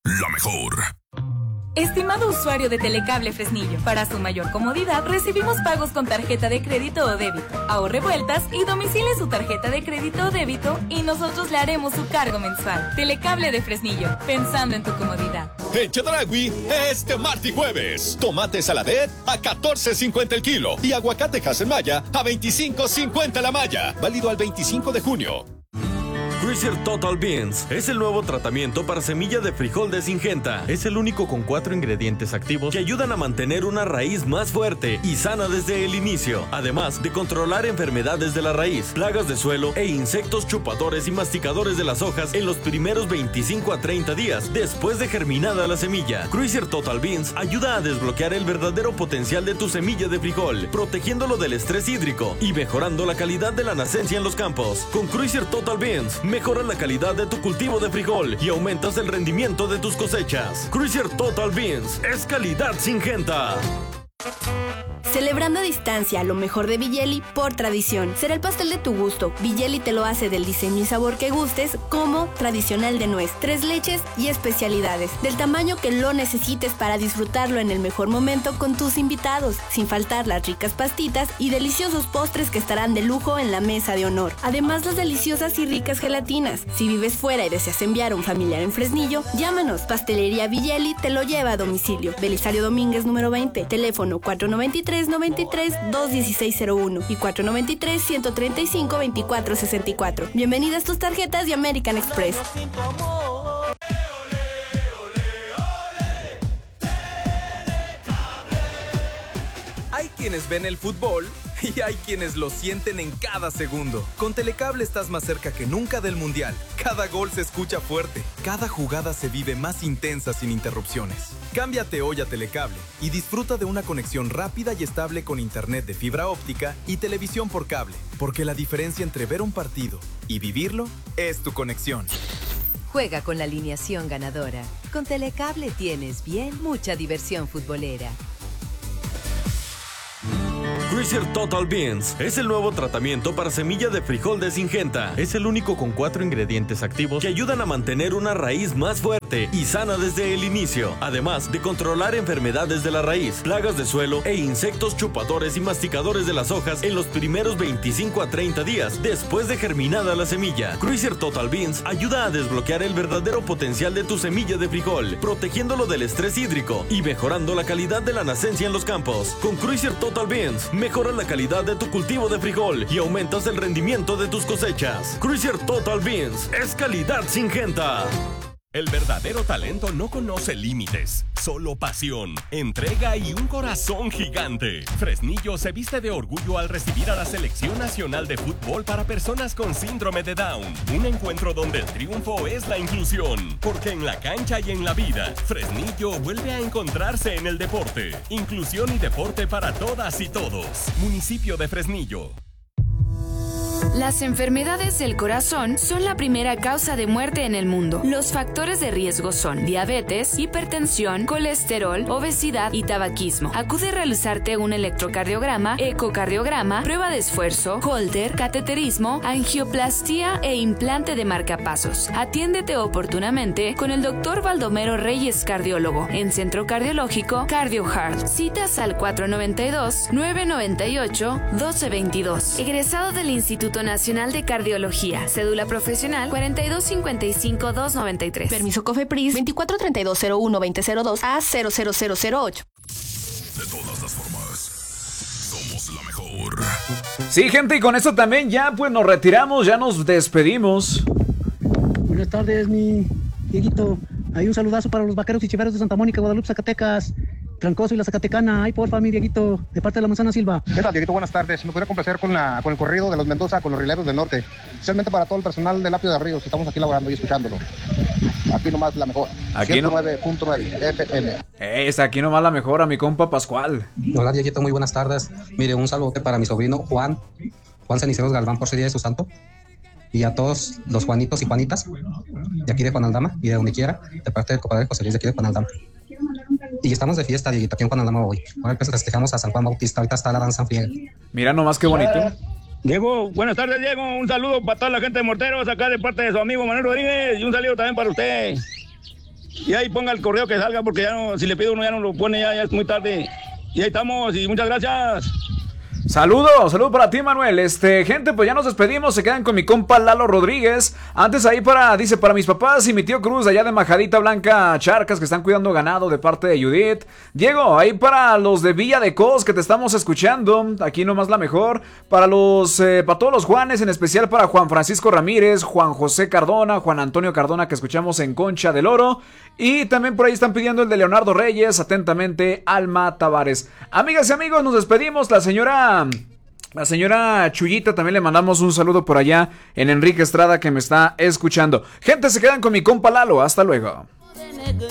la mejor. Estimado usuario de Telecable Fresnillo, para su mayor comodidad recibimos pagos con tarjeta de crédito o débito. Ahorre vueltas y domicile su tarjeta de crédito o débito y nosotros le haremos su cargo mensual. Telecable de Fresnillo, pensando en tu comodidad. En Chedraui, este martes y jueves, tomate saladet a $14.50 el kilo y aguacate Haselmaya a $25.50 la malla. Válido al 25 de junio. Cruiser Total Beans es el nuevo tratamiento para semilla de frijol de Syngenta. Es el único con 4 ingredientes activos que ayudan a mantener una raíz más fuerte y sana desde el inicio, además de controlar enfermedades de la raíz, plagas de suelo e insectos chupadores y masticadores de las hojas en los primeros 25 a 30 días después de germinada la semilla. Cruiser Total Beans ayuda a desbloquear el verdadero potencial de tu semilla de frijol, protegiéndolo del estrés hídrico y mejorando la calidad de la nacencia en los campos. Con Cruiser Total Beans, mejoras la calidad de tu cultivo de frijol y aumentas el rendimiento de tus cosechas. Cruiser Total Beans es calidad Syngenta. Celebrando a distancia lo mejor de Villeli por tradición. Será el pastel de tu gusto. Villeli te lo hace del diseño y sabor que gustes, como tradicional de nuez, 3 leches y especialidades, del tamaño que lo necesites para disfrutarlo en el mejor momento con tus invitados, sin faltar las ricas pastitas y deliciosos postres que estarán de lujo en la mesa de honor. Además, las deliciosas y ricas gelatinas. Si vives fuera y deseas enviar a un familiar en Fresnillo, llámanos. Pastelería Villeli te lo lleva a domicilio. Belisario Domínguez número 20, teléfono 493-21601 y 493-135-2464. Bienvenidas tus tarjetas de American Express. Hay quienes ven el fútbol y hay quienes lo sienten en cada segundo. Con Telecable estás más cerca que nunca del Mundial. Cada gol se escucha fuerte, cada jugada se vive más intensa sin interrupciones. Cámbiate hoy a Telecable y disfruta de una conexión rápida y estable con internet de fibra óptica y televisión por cable, porque la diferencia entre ver un partido y vivirlo es tu conexión. Juega con la alineación ganadora. Con Telecable tienes bien mucha diversión futbolera. Cruiser Total Beans es el nuevo tratamiento para semilla de frijol de Syngenta. Es el único con 4 ingredientes activos que ayudan a mantener una raíz más fuerte y sana desde el inicio, además de controlar enfermedades de la raíz, plagas de suelo e insectos chupadores y masticadores de las hojas en los primeros 25 a 30 días después de germinada la semilla. Cruiser Total Beans ayuda a desbloquear el verdadero potencial de tu semilla de frijol, protegiéndolo del estrés hídrico y mejorando la calidad de la nacencia en los campos. Con Cruiser Total Beans, mejoras la calidad de tu cultivo de frijol y aumentas el rendimiento de tus cosechas. Cruiser Total Beans es calidad Syngenta. El verdadero talento no conoce límites, solo pasión, entrega y un corazón gigante. Fresnillo se viste de orgullo al recibir a la Selección Nacional de Fútbol para Personas con Síndrome de Down. Un encuentro donde el triunfo es la inclusión, porque en la cancha y en la vida, Fresnillo vuelve a encontrarse en el deporte. Inclusión y deporte para todas y todos. Municipio de Fresnillo. Las enfermedades del corazón son la primera causa de muerte en el mundo. Los factores de riesgo son diabetes, hipertensión, colesterol, obesidad y tabaquismo. Acude a realizarte un electrocardiograma, ecocardiograma, prueba de esfuerzo, Holter, cateterismo, angioplastía e implante de marcapasos. Atiéndete oportunamente con el Dr. Baldomero Reyes, cardiólogo, en Centro Cardiológico CardioHeart. Citas al 492-998-1222. Egresado del Instituto Nacional de Cardiología. Cédula profesional 4255-293. Permiso COFEPRIS 243201-2002 a 00008. De todas las formas, somos la mejor. Sí, gente, y con esto también ya pues nos retiramos, ya nos despedimos. Buenas tardes, mi Dieguito. Hay un saludazo para los vaqueros y chiveros de Santa Mónica, Guadalupe, Zacatecas. Trancoso y la Zacatecana. Ay, porfa, mi Dieguito, de parte de la Manzana Silva. ¿Qué tal, Dieguito? Buenas tardes. Me podría complacer con el corrido de los Mendoza, con los rileros del norte. Especialmente para todo el personal del Apio de Ríos, que estamos aquí laborando y escuchándolo. Aquí nomás la mejor. Aquí 109.9 FM. Está aquí nomás la mejor, a mi compa Pascual. Hola, Dieguito, muy buenas tardes. Mire, un saludo para mi sobrino Juan Ceniceros Galván, por ser día de su santo. Y a todos los Juanitos y Juanitas, de aquí de Juan Aldama y de donde quiera, de parte del compadre José Luis de aquí de Juan Aldama. Y estamos de fiesta, Dieguito, aquí en Juan Aldama hoy. Ahora festejamos a San Juan Bautista, ahorita está la danza en friega. Mira nomás qué bonito. Diego, buenas tardes, Diego. Un saludo para toda la gente de Morteros, acá de parte de su amigo Manuel Rodríguez, y un saludo también para usted. y ahí ponga el correo que salga, porque ya no, si le pido uno ya no lo pone, ya es muy tarde. Y ahí estamos, y muchas gracias. Saludos para ti, Manuel. Gente, pues ya nos despedimos. Se quedan con mi compa Lalo Rodríguez. Antes ahí dice, para mis papás y mi tío Cruz allá de Majadita Blanca Charcas, que están cuidando ganado de parte de Judith. Diego, ahí para los de Villa de Cos, que te estamos escuchando. Aquí nomás la mejor. Para todos los Juanes, en especial para Juan Francisco Ramírez, Juan José Cardona, Juan Antonio Cardona, que escuchamos en Concha del Oro. Y también por ahí están pidiendo el de Leonardo Reyes. Atentamente, Alma Tavares. Amigas y amigos, nos despedimos. La señora Chuyita, también le mandamos un saludo por allá en Enrique Estrada, que me está escuchando. Gente, se quedan con mi compa Lalo. Hasta luego.